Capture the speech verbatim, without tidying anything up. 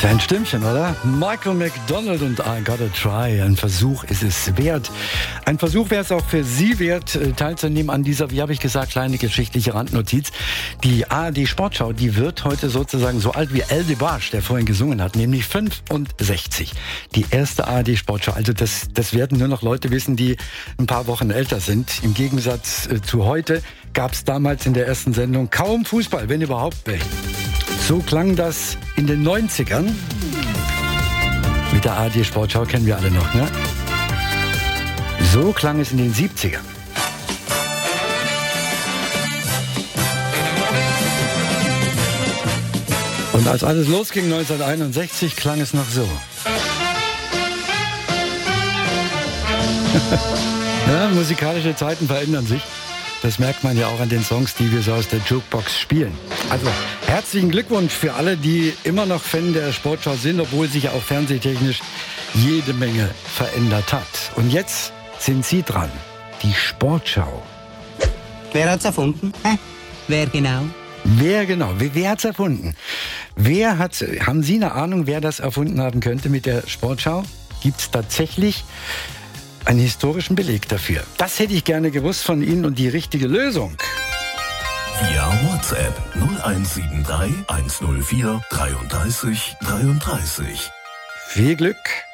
Sein Stimmchen, oder? Michael McDonald und I Gotta Try. Ein Versuch ist es wert. Ein Versuch wäre es auch für Sie wert, teilzunehmen an dieser, wie habe ich gesagt, kleine geschichtliche Randnotiz. Die A R D Sportschau, die wird heute sozusagen so alt wie El DeBarge, der vorhin gesungen hat, nämlich fünfundsechzig. Die erste A R D Sportschau. Also das, das werden nur noch Leute wissen, die ein paar Wochen älter sind. Im Gegensatz äh, zu heute gab es damals in der ersten Sendung kaum Fußball, wenn überhaupt welchen. So klang das in den neunzigern. Mit der A R D Sportschau kennen wir alle noch, ne? So klang es in den siebzigern. Und als alles losging neunzehnhunderteinundsechzig, klang es noch so. Ja, musikalische Zeiten verändern sich. Das merkt man ja auch an den Songs, die wir so aus der Jukebox spielen. Also herzlichen Glückwunsch für alle, die immer noch Fan der Sportschau sind, obwohl sich ja auch fernsehtechnisch jede Menge verändert hat. Und jetzt sind Sie dran. Die Sportschau. Wer hat's erfunden? Hä? Wer genau? Wer genau? Wer, wer hat's erfunden? Wer hat's, haben Sie eine Ahnung, wer das erfunden haben könnte mit der Sportschau? Gibt's tatsächlich einen historischen Beleg dafür? Das hätte ich gerne gewusst von Ihnen und die richtige Lösung. Via WhatsApp null eins sieben drei eins null vier dreiunddreißig dreiunddreißig. Viel Glück!